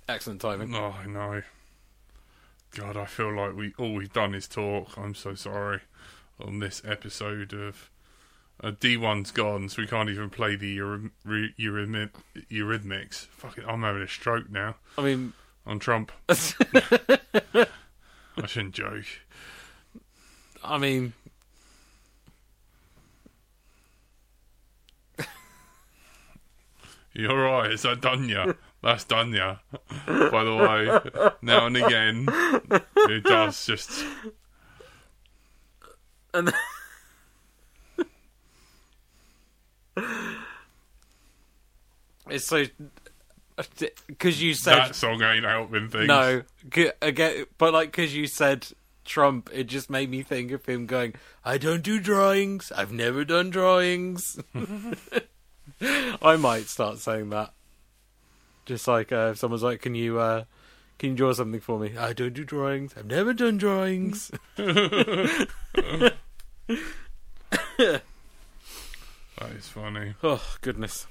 Excellent timing. Oh, I know. God, I feel like all we've done is talk. I'm so sorry. On this episode of D1's gone, so we can't even play the Eurythmics. Fucking, I'm having a stroke now. I mean, on Trump. I shouldn't joke. I mean, you're right. Is that Dunya? That's Dunya. By the way, now and again, it does just. And it's so because you said that song ain't helping things. No, again, but like because you said Trump, it just made me think of him going, "I don't do drawings. I've never done drawings." I might start saying that. Just like if someone's like, "Can you draw something for me?" I don't do drawings. I've never done drawings. That is funny. Oh, goodness.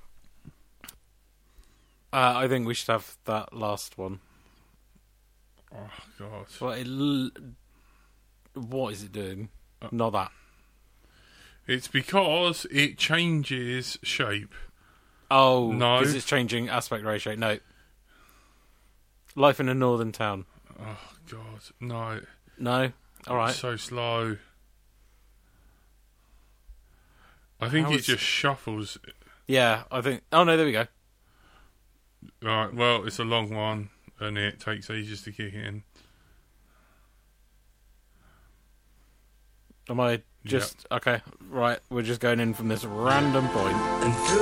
I think we should have that last one. Oh, God. Well, what is it doing? Not that. It's because it changes shape. Oh, no. Because it's changing aspect ratio. No. Life in a northern town. Oh, God. No. No? Alright. It's so slow. I think it just shuffles. Yeah, I think... Oh, no, there we go. Right, well, it's a long one, and it takes ages to kick in. Am I just... Yep. Okay, right, we're just going in from this random point.